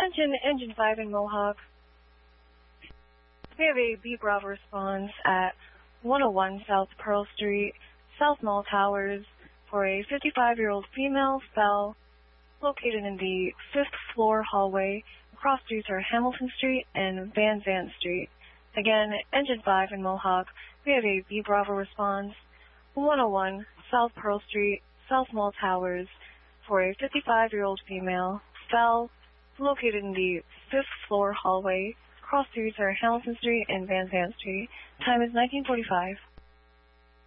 Engine 5 in Mohawk. We have a B Bravo response at 101 South Pearl Street, South Mall Towers, for a 55-year-old female fell located in the 5th floor hallway. Across streets are Hamilton Street and Van Zandt Street. Again, Engine 5 in Mohawk. We have a B Bravo response, 101 South Pearl Street, South Mall Towers, for a 55-year-old female fell located in the 5th floor hallway. Cross streets are Hamilton Street and Van Zandt Street. Time is 19:45.